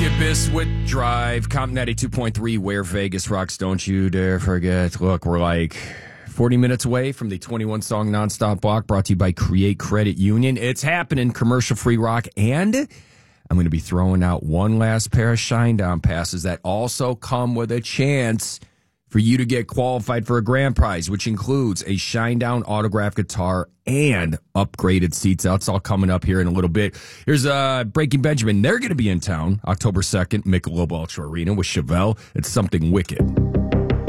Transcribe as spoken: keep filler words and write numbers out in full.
Skip Biscuit Drive, Comp ninety-two point three, where Vegas rocks. Don't you dare forget. Look, we're like forty minutes away from the twenty-one song nonstop block brought to you by Create Credit Union. It's happening, commercial-free rock, and I'm going to be throwing out one last pair of Shinedown passes that also come with a chance for you to get qualified for a grand prize, which includes a Shinedown autographed guitar and upgraded seats. That's all coming up here in a little bit. Here's uh, Breaking Benjamin. They're going to be in town October second, Michelob Ultra Arena with Chevelle. It's something wicked.